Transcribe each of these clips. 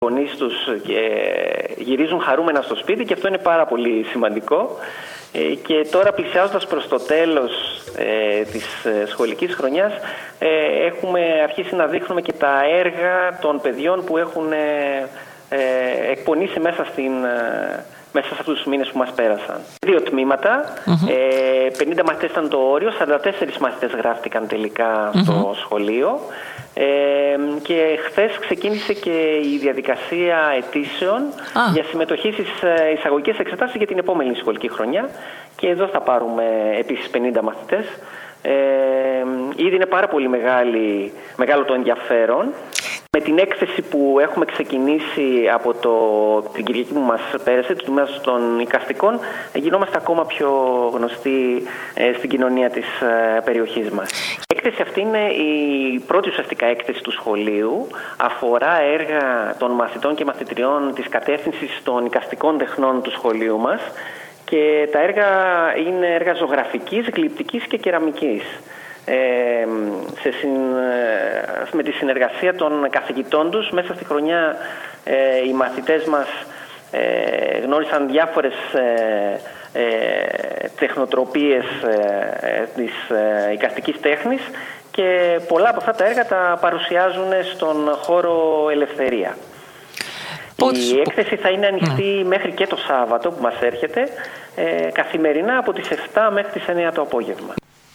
γονείς τους γυρίζουν χαρούμενα στο σπίτι και αυτό είναι πάρα πολύ σημαντικό. Και τώρα πλησιάζοντας προς το τέλος της σχολικής χρονιάς έχουμε αρχίσει να δείχνουμε και τα έργα των παιδιών που έχουν εκπονήσει μέσα σε αυτούς τους μήνες που μας πέρασαν. 2 τμήματα, 50 μαθητές ήταν το όριο, 44 μαθητές γράφτηκαν τελικά στο σχολείο. Και χθες ξεκίνησε και η διαδικασία αιτήσεων για συμμετοχή στις εισαγωγικές εξετάσεις για την επόμενη σχολική χρονιά και εδώ θα πάρουμε επίσης 50 μαθητές. Ήδη είναι πάρα πολύ μεγάλο το ενδιαφέρον. Με την έκθεση που έχουμε ξεκινήσει από την Κυριακή που μας πέρασε, του τμήματος των εικαστικών, γινόμαστε ακόμα πιο γνωστοί στην κοινωνία της περιοχής μας. Η έκθεση αυτή είναι η πρώτη ουσιαστικά έκθεση του σχολείου. Αφορά έργα των μαθητών και μαθητριών της κατεύθυνσης των εικαστικών τεχνών του σχολείου μας και τα έργα είναι έργα ζωγραφικής, γλυπτικής και κεραμικής. Με τη συνεργασία των καθηγητών τους μέσα στη χρονιά οι μαθητές μας γνώρισαν διάφορες τεχνοτροπίες της εικαστικής τέχνης και πολλά από αυτά τα έργα τα παρουσιάζουν στον χώρο Ελευθερία. Η έκθεση θα είναι ανοιχτή μέχρι και το Σάββατο που μας έρχεται, καθημερινά από τις 7 μέχρι τις 9 το απόγευμα.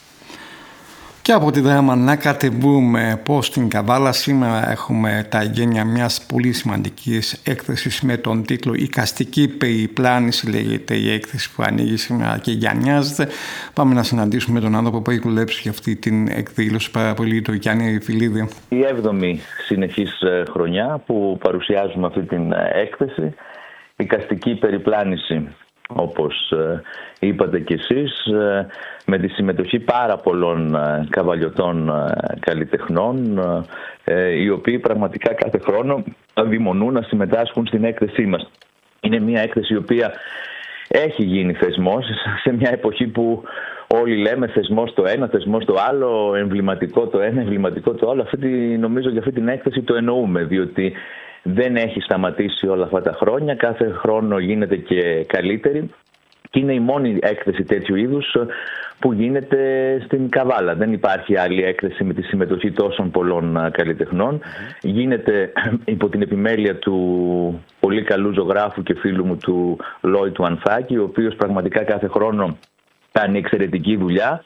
Και από τη Δράμα να κατεβούμε πως στην Καβάλα σήμερα έχουμε τα εγγένεια μιας πολύ σημαντικής έκθεσης με τον τίτλο «Εικαστική περιπλάνηση» λέγεται η έκθεση που ανοίγει σήμερα και γιαννιάζεται. Πάμε να συναντήσουμε τον άνθρωπο που έχει δουλέψει για αυτή την εκδήλωση πάρα πολύ, τον Γιάννη Φιλίδη. Η 7η συνεχής χρονιά που παρουσιάζουμε αυτή την έκθεση, «Εικαστική περιπλάνηση», όπως είπατε κι εσείς, με τη συμμετοχή πάρα πολλών καβαλιωτών καλλιτεχνών, οι οποίοι πραγματικά κάθε χρόνο αδειμονούν να συμμετάσχουν στην έκθεσή μας. Είναι μια έκθεση η οποία έχει γίνει θεσμός σε μια εποχή που όλοι λέμε θεσμός το ένα, θεσμός το άλλο, εμβληματικό το ένα, εμβληματικό το άλλο. Νομίζω για αυτή την έκθεση το εννοούμε, διότι δεν έχει σταματήσει όλα αυτά τα χρόνια, κάθε χρόνο γίνεται και καλύτερη και είναι η μόνη έκθεση τέτοιου είδους που γίνεται στην Καβάλα. Δεν υπάρχει άλλη έκθεση με τη συμμετοχή τόσων πολλών καλλιτεχνών. Γίνεται υπό την επιμέλεια του πολύ καλού ζωγράφου και φίλου μου του Λόι του Ανθάκη, ο οποίος πραγματικά κάθε χρόνο κάνει εξαιρετική δουλειά.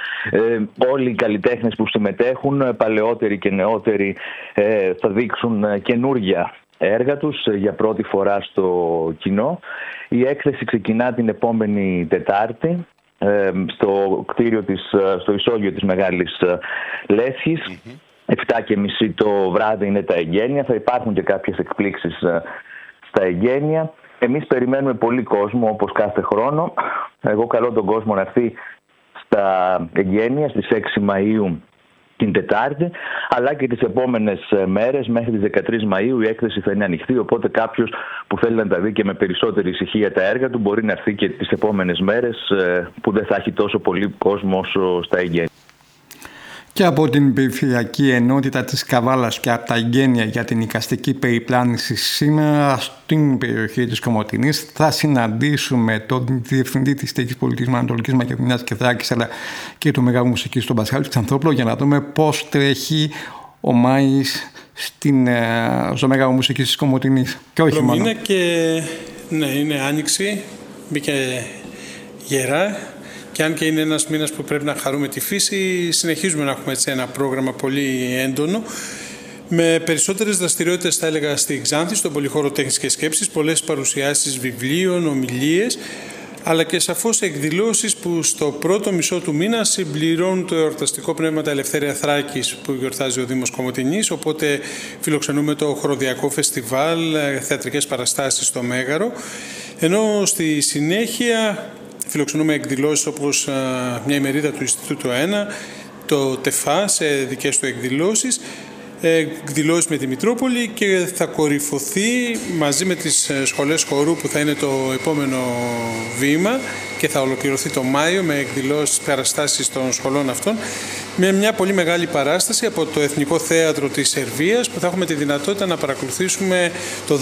Όλοι οι καλλιτέχνες που συμμετέχουν, παλαιότεροι και νεότεροι, θα δείξουν καινούργια έργα τους για πρώτη φορά στο κοινό. Η έκθεση ξεκινά την επόμενη Τετάρτη στο κτίριο στο ισόγειο της Μεγάλης Λέσχης. 7:30 το βράδυ είναι τα εγγένεια. Θα υπάρχουν και κάποιες εκπλήξεις στα εγγένεια. Εμείς περιμένουμε πολύ κόσμο όπως κάθε χρόνο. Εγώ καλώ τον κόσμο να έρθει στα εγγένεια στις 6 Μαΐου την Τετάρτη, αλλά και τις επόμενες μέρες μέχρι τις 13 Μαΐου η έκθεση θα είναι ανοιχτή, οπότε κάποιος που θέλει να τα δει και με περισσότερη ησυχία τα έργα του μπορεί να έρθει και τις επόμενες μέρες που δεν θα έχει τόσο πολύ κόσμο όσο στα εγγένεια. Και από την Περιφερειακή Ενότητα της Καβάλας και από τα εγγένεια για την εικαστική περιπλάνηση σήμερα στην περιοχή της Κομοτηνής θα συναντήσουμε τον Διευθυντή της Τέχνης Πολιτισμού Ανατολικής Μακεδονίας και Θράκης, αλλά και του Μεγάλου Μουσικής, τον Πασχάλη Ξανθόπουλο, για να δούμε πώς τρέχει ο Μάης στο Μεγάλο Μουσικής της Κομοτηνής. Και όχι μόνο. Είναι και είναι άνοιξη, μπήκε γερά. Και αν και είναι ένας μήνας που πρέπει να χαρούμε τη φύση, συνεχίζουμε να έχουμε έτσι ένα πρόγραμμα πολύ έντονο, με περισσότερες δραστηριότητες, θα έλεγα, στη Ξάνθη, στον Πολυχώρο Τέχνης και Σκέψης, πολλές παρουσιάσεις βιβλίων, ομιλίες, αλλά και σαφώς εκδηλώσεις που στο πρώτο μισό του μήνα συμπληρώνουν το εορταστικό πνεύμα τα Ελευθέρια Θράκης που γιορτάζει ο Δήμος Κομοτηνής, οπότε φιλοξενούμε το χοροδιακό φεστιβάλ, θεατρικές παραστάσεις στο Μέγαρο, ενώ στη συνέχεια φιλοξενούμε εκδηλώσεις όπως μια ημερίδα του Ινστιτούτου 1, το ΤΕΦΑ σε δικές του εκδηλώσεις, εκδηλώσεις με τη Μητρόπολη και θα κορυφωθεί μαζί με τις σχολές χορού που θα είναι το επόμενο βήμα και θα ολοκληρωθεί το Μάιο με εκδηλώσεις, παραστάσεις των σχολών αυτών, με μια πολύ μεγάλη παράσταση από το Εθνικό Θέατρο της Σερβίας που θα έχουμε τη δυνατότητα να παρακολουθήσουμε το